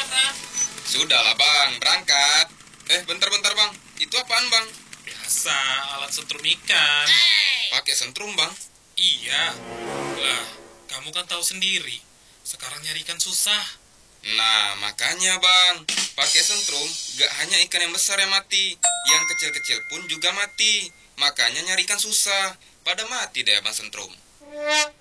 sekarang. Sudahlah bang, berangkat. Bentar bang, itu apaan bang? Biasa, alat setrum ikan. Pakai sentrum bang? Iya. Lah, kamu kan tahu sendiri. Sekarang nyari ikan susah. Nah, makanya bang, pakai sentrum gak hanya ikan yang besar yang mati, yang kecil-kecil pun juga mati. Makanya nyari ikan susah, pada mati deh bang sentrum.